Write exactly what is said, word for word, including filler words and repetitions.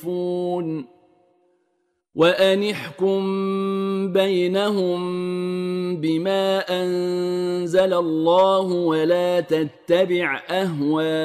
يختلفون وأن احكم بينهم بما أنزل الله ولا تتبع أهواءهم